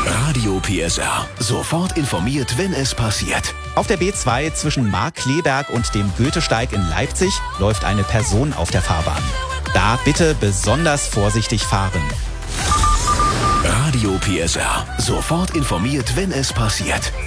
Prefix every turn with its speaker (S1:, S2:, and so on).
S1: Radio PSR. Sofort informiert, wenn es passiert.
S2: Auf der B2 zwischen Markkleeberg und dem Goethesteig in Leipzig läuft eine Person auf der Fahrbahn. Da bitte besonders vorsichtig fahren.
S1: Radio PSR. Sofort informiert, wenn es passiert.